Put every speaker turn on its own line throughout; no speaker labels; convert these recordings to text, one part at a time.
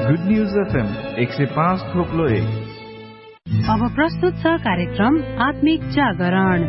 Good news FM 105.1।
अब प्रस्तुत छ कार्यक्रम आत्मिक जागरण।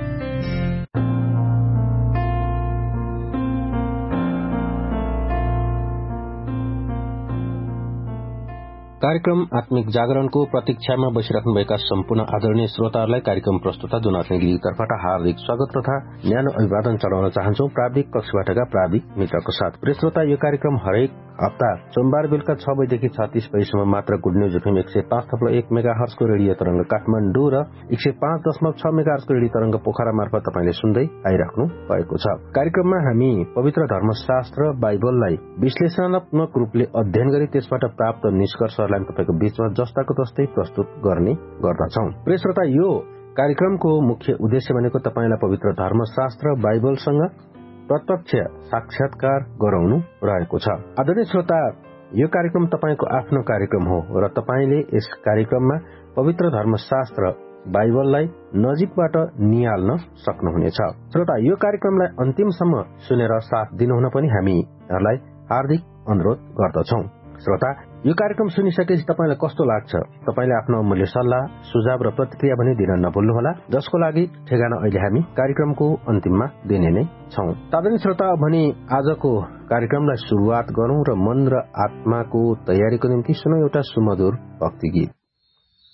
कार्यक्रम आत्मिक जागरणको प्रतीक्षामा बसिराख्नुभएका सम्पूर्ण आदरणीय श्रोताहरूलाई कार्यक्रम प्रस्तुता जोनाथन गिरीतर्फबाट हार्दिक स्वागत तथा न्यानो अभिवादन चढाउन चाहन्छौ प्राविधिक कक्षबाटका प्राविधिक मित्रको साथ। प्रिय श्रोता, यो कार्यक्रम हरेक हप्ता सोमबार बेलुका 6 बजेदेखि 36 बजेसम्म मात्र गुड न्यूज एफएम 105.1 मेगाहर्जको रेडियो तरंग काठमाडौँ र 105.6 मेगाहर्जको रेडियो तरंग पोखरा मार्फत तपाईले सुन्दै आइराख्नु भएको छ। कार्यक्रममा हामी पवित्र धर्मशास्त्र बाइबललाई विश्लेषणात्मक रूपले अध्ययन गरी त्यसबाट प्राप्त निष्कर्षहरूलाई तपाईको बीचमा जस्ताको तस्तै प्रस्तुत गर्ने गर्दछौं। प्रिय श्रोता, यो कार्यक्रमको मुख्य उद्देश्य भनेको तपाईलाई पवित्र धर्मशास्त्र बाइबलसँग प्रत्यक्ष साक्षात्कार गराउनु रहेको छ। आदरणीय श्रोता, यो कार्यक्रम तपाईको आफ्नो कार्यक्रम हो र तपाईले यस कार्यक्रममा पवित्र धर्मशास्त्र बाइबललाई नजिकबाट निहाल्न सक्नुहुनेछ। श्रोता, यो कार्यक्रमलाई अन्तिमसम्म सुनेर साथ दिनुहुन पनि हामीहरूलाई हार्दिक अनुरोध गर्दछौं। श्रोता, यो कार्यक्रम सुनिसकेपछि तपाईलाई कस्तो लाग्छ? तपाईले आफ्नो अमूल्य सल्लाह, सुझाव र प्रतिक्रिया पनि दिन नभुल्नुहोला, जसको लागि ठेगाना अहिले हामी कार्यक्रमको अन्तिममा दिने नै छौं। आदरणीय श्रोता, भने आजको कार्यक्रमलाई सुरुवात गरौं र मन र आत्माको तयारीको निम्ति सुनौ एउटा सुमधुर भक्ति गीत।